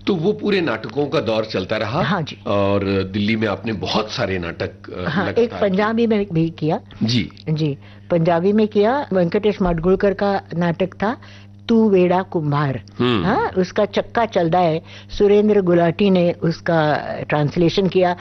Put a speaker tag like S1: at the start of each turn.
S1: तो वो पूरे नाटकों का दौर चलता रहा।
S2: हाँ जी।
S1: और दिल्ली में आपने बहुत सारे नाटक
S2: हाँ, एक
S1: लगातार
S2: पंजाबी में भी किया।
S1: जी।
S2: जी, पंजाबी में किया। वेंकटेश माडगुळकर का नाटक था तू वेड़ा कुम्हार। हाँ, उसका चक्का चलदा है, सुरेंद्र गुलाटी ने उसका ट्रांसलेशन किया।